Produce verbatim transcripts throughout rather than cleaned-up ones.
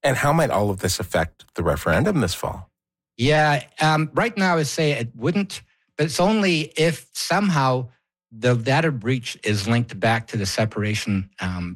And how might all of this affect the referendum this fall? Yeah, um, right now I would say it wouldn't, but it's only if somehow the data breach is linked back to the separation, um,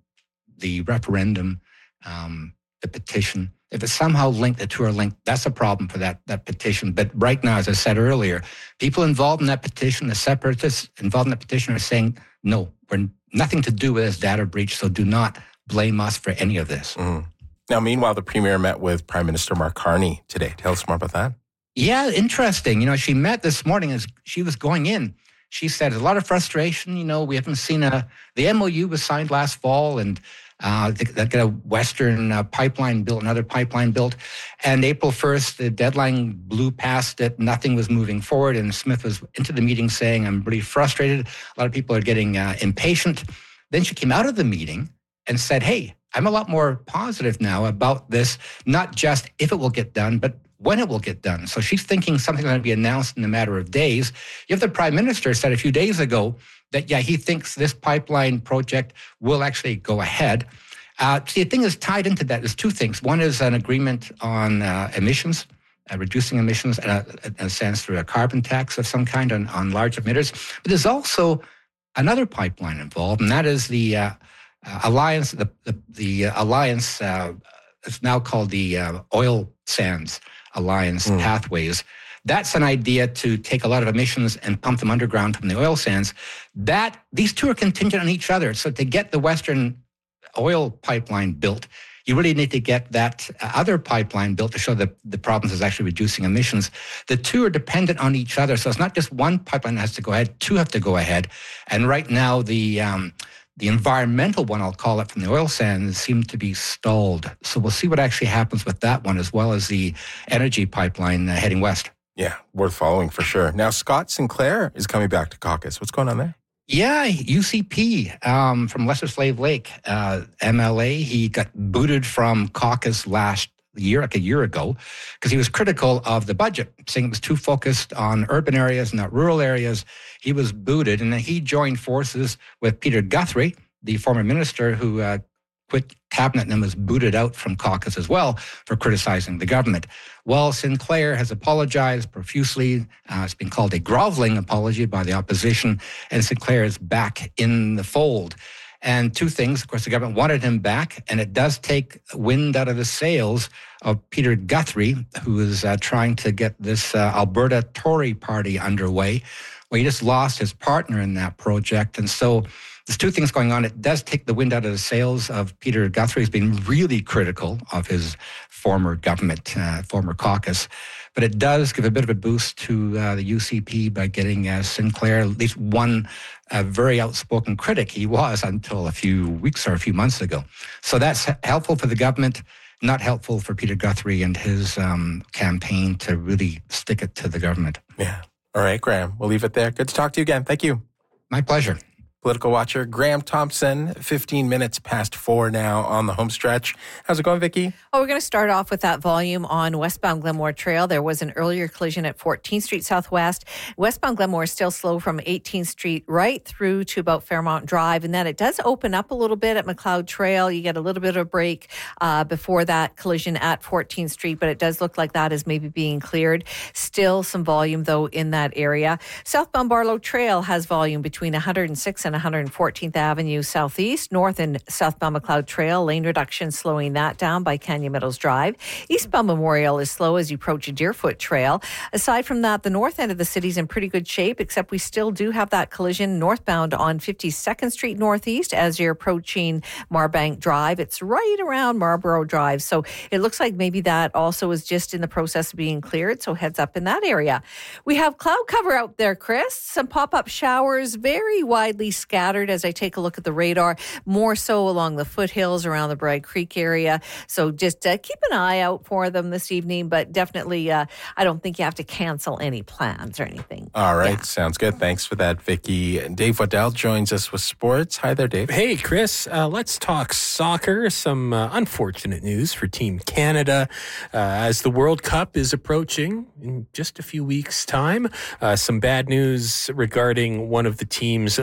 the referendum, um, the petition. If it's somehow linked, the two are linked, that's a problem for that, that petition. But right now, as I said earlier, people involved in that petition, the separatists involved in that petition are saying, no, we're nothing to do with this data breach, so do not blame us for any of this. Mm. Now, meanwhile, the Premier met with Prime Minister Mark Carney today. Tell us more about that. Yeah, interesting. You know, she met this morning as she was going in. She said, there's a lot of frustration. You know, we haven't seen a, the M O U was signed last fall, and uh, they got a Western uh, pipeline built, another pipeline built. And April first, the deadline blew past it. Nothing was moving forward. And Smith was into the meeting saying, I'm really frustrated. A lot of people are getting uh, impatient. Then she came out of the meeting and said, hey, I'm a lot more positive now about this, not just if it will get done, but when it will get done. So she's thinking something's going to be announced in a matter of days. You have the Prime Minister said a few days ago that, yeah, he thinks this pipeline project will actually go ahead. Uh, see, the thing is tied into that. There's two things. One is an agreement on uh, emissions, uh, reducing emissions, in a, in a sense through a carbon tax of some kind on, on large emitters. But there's also another pipeline involved, and that is the uh, uh, alliance. The the, the uh, alliance uh, is now called the uh, Oil Sands Alliance mm. Pathways. That's an idea to take a lot of emissions and pump them underground from the oil sands. That these two are contingent on each other. So to get the Western oil pipeline built, you really need to get that other pipeline built to show that the province is actually reducing emissions. The two are dependent on each other. So it's not just one pipeline that has to go ahead, two have to go ahead. And right now, the um, the environmental one, I'll call it, from the oil sands seem to be stalled. So we'll see what actually happens with that one, as well as the energy pipeline uh, heading west. Yeah, worth following for sure. Now, Scott Sinclair is coming back to caucus. What's going on there? Yeah, U C P um, from Lesser Slave Lake, uh, M L A. He got booted from caucus last year, like a year ago, because he was critical of the budget, saying it was too focused on urban areas, not rural areas. He was booted, and then he joined forces with Peter Guthrie, the former minister who uh, quit cabinet and then was booted out from caucus as well for criticizing the government. Well, Sinclair has apologized profusely. Uh, it's been called a groveling apology by the opposition, and Sinclair is back in the fold. And two things, of course, the government wanted him back, and it does take wind out of the sails of Peter Guthrie, who is uh, trying to get this uh, Alberta Tory party underway. Well, he just lost his partner in that project, and so there's two things going on. It does take the wind out of the sails of Peter Guthrie, who's been really critical of his former government, uh, former caucus. But it does give a bit of a boost to uh, the U C P by getting uh, Sinclair, at least one uh, very outspoken critic he was until a few weeks or a few months ago. So that's helpful for the government, not helpful for Peter Guthrie and his um, campaign to really stick it to the government. Yeah. All right, Graham, we'll leave it there. Good to talk to you again. Thank you. My pleasure. Political watcher Graham Thompson, fifteen minutes past four now on the home stretch. How's it going, Vicki? Oh, we're going to start off with that volume on westbound Glenmore Trail. There was an earlier collision at fourteenth Street Southwest. Westbound Glenmore is still slow from eighteenth Street right through to about Fairmount Drive. And then it does open up a little bit at McLeod Trail. You get a little bit of a break uh, before that collision at fourteenth Street, but it does look like that is maybe being cleared. Still some volume, though, in that area. Southbound Barlow Trail has volume between one hundred sixth and one hundred fourteenth Avenue Southeast. North and southbound McLeod Trail, lane reduction slowing that down by Canyon Meadows Drive. Eastbound Memorial is slow as you approach a Deerfoot Trail. Aside from that, the north end of the city is in pretty good shape, except we still do have that collision northbound on fifty-second Street Northeast as you're approaching Marbank Drive. It's right around Marlborough Drive. So it looks like maybe that also is just in the process of being cleared. So heads up in that area. We have cloud cover out there, Chris. Some pop-up showers, very widely scattered as I take a look at the radar, more so along the foothills around the Bragg Creek area. So just uh, keep an eye out for them this evening, but definitely uh, I don't think you have to cancel any plans or anything. All right. Yeah. Sounds good. Thanks for that, Vicki. Dave Waddell joins us with sports. Hi there, Dave. Hey, Chris. Uh, let's talk soccer. Some uh, unfortunate news for Team Canada uh, as the World Cup is approaching in just a few weeks' time. Uh, some bad news regarding one of the team's leaders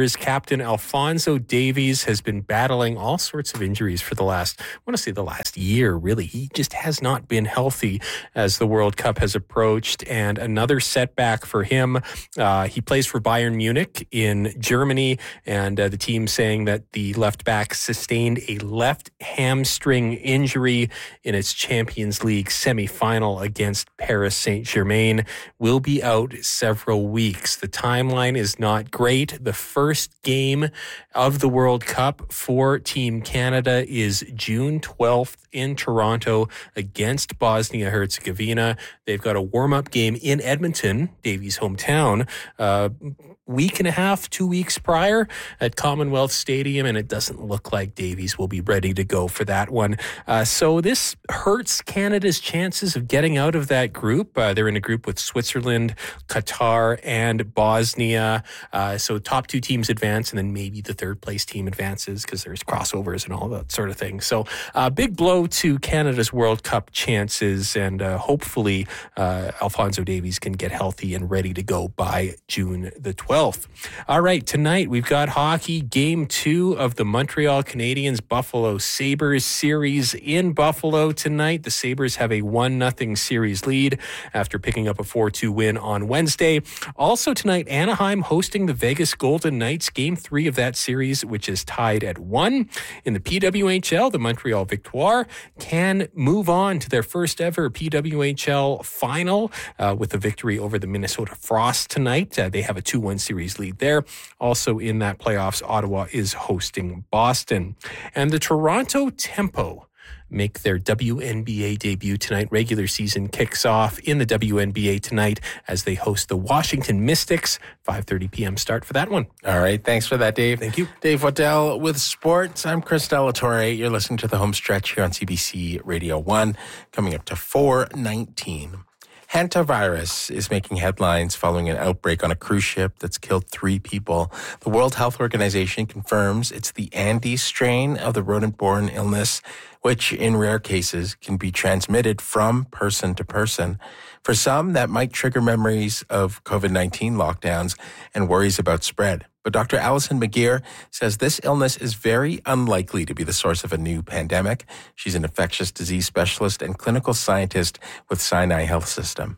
Sabres captain Alphonso Davies has been battling all sorts of injuries for the last, I want to say the last year, really. He just has not been healthy as the World Cup has approached, and another setback for him. Uh, he plays for Bayern Munich in Germany, and uh, the team saying that the left back sustained a left hamstring injury in its Champions League semifinal against Paris Saint-Germain. Will be out several weeks. The timeline is not great. The first game of the World Cup for Team Canada is June twelfth in Toronto against Bosnia-Herzegovina. They've got a warm-up game in Edmonton, Davies' hometown, uh, week and a half, two weeks prior at Commonwealth Stadium, and it doesn't look like Davies will be ready to go for that one. Uh, so this hurts Canada's chances of getting out of that group. Uh, they're in a group with Switzerland, Qatar, and Bosnia. Uh, so top two teams advance, and then maybe the third place team advances because there's crossovers and all that sort of thing. So a uh, big blow to Canada's World Cup chances, and uh, hopefully uh, Alphonso Davies can get healthy and ready to go by June the twelfth. All right, tonight we've got hockey, game two of the Montreal Canadiens Buffalo Sabres series in Buffalo tonight. The Sabres have a one nothing series lead after picking up a four two win on Wednesday. Also tonight, Anaheim hosting the Vegas Golden Knights, game three of that series, which is tied at one. In the P W H L, the Montreal Victoire can move on to their first ever P W H L final uh, with a victory over the Minnesota Frost tonight. Uh, they have a two one series lead there. Also in that playoffs, Ottawa is hosting Boston. And the Toronto Tempo make their W N B A debut tonight. Regular season kicks off in the W N B A tonight as they host the Washington Mystics. five thirty p.m. start for that one. All right. Thanks for that, Dave. Thank you. Dave Waddell with sports. I'm Chris Delatorre. You're listening to the Home Stretch here on C B C Radio one. Coming up to four nineteen. Hantavirus is making headlines following an outbreak on a cruise ship that's killed three people. The World Health Organization confirms it's the Andes strain of the rodent-borne illness, which in rare cases can be transmitted from person to person. For some, that might trigger memories of covid nineteen lockdowns and worries about spread. But Doctor Alison McGeer says this illness is very unlikely to be the source of a new pandemic. She's an infectious disease specialist and clinical scientist with Sinai Health System.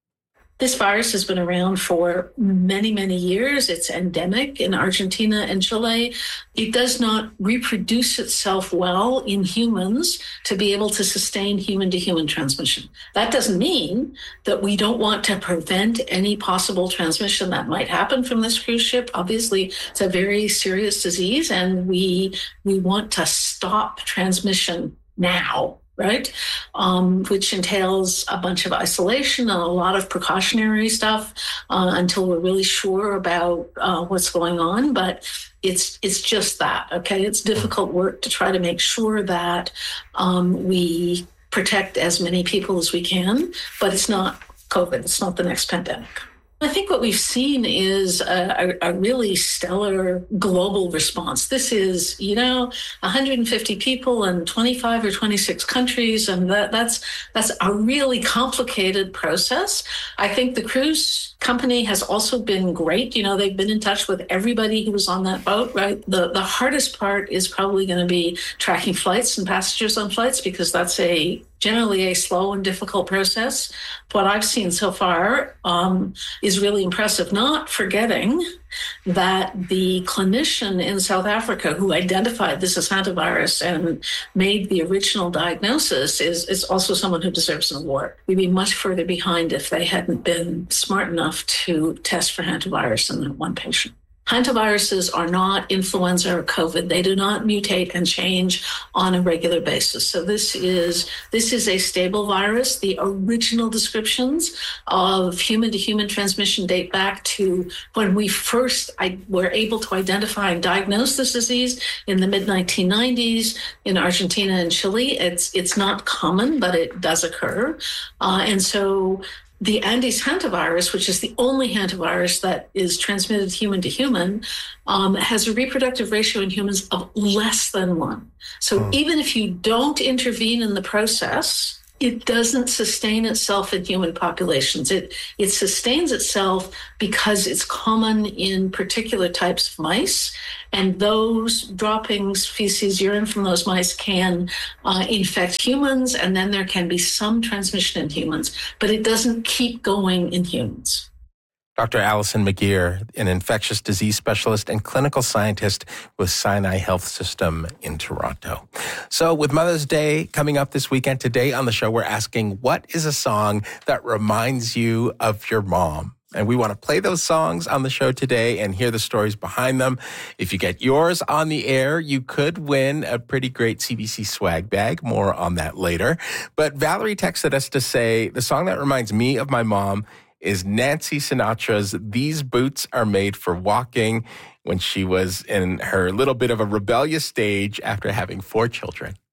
This virus has been around for many, many years. It's endemic in Argentina and Chile. It does not reproduce itself well in humans to be able to sustain human-to-human transmission. That doesn't mean that we don't want to prevent any possible transmission that might happen from this cruise ship. Obviously, it's a very serious disease, and we we want to stop transmission now. Right, um, which entails a bunch of isolation and a lot of precautionary stuff uh, until we're really sure about uh, what's going on. But it's it's just that, okay? It's difficult work to try to make sure that um, we protect as many people as we can, but it's not COVID. It's not the next pandemic. I think what we've seen is a, a, a really stellar global response. This is, you know, one hundred fifty people in twenty-five or twenty-six countries, and that, that's that's a really complicated process. I think the cruise company has also been great. You know, they've been in touch with everybody who was on that boat, right? The, the hardest part is probably going to be tracking flights and passengers on flights, because that's a generally a slow and difficult process. What I've seen so far um, is really impressive, not forgetting that the clinician in South Africa who identified this as hantavirus and made the original diagnosis is, is also someone who deserves an award. We'd be much further behind if they hadn't been smart enough to test for hantavirus in that one patient. Hantaviruses are not influenza or COVID. They do not mutate and change on a regular basis. So this is this is a stable virus. The original descriptions of human-to-human transmission date back to when we first I, were able to identify and diagnose this disease in the mid nineteen nineties in Argentina and Chile. It's it's not common, but it does occur. Uh, and so the Andes hantavirus, which is the only hantavirus that is transmitted human to human, um, has a reproductive ratio in humans of less than one. So oh. even if you don't intervene in the process, it doesn't sustain itself in human populations. It it sustains itself because it's common in particular types of mice, and those droppings, feces, urine from those mice can uh, infect humans, and then there can be some transmission in humans, but it doesn't keep going in humans. Doctor Alison McGeer, an infectious disease specialist and clinical scientist with Sinai Health System in Toronto. So with Mother's Day coming up this weekend, today on the show, we're asking, what is a song that reminds you of your mom? And we want to play those songs on the show today and hear the stories behind them. If you get yours on the air, you could win a pretty great C B C swag bag. More on that later. But Valerie texted us to say, the song that reminds me of my mom is Nancy Sinatra's These Boots Are Made for Walking, when she was in her little bit of a rebellious stage after having four children.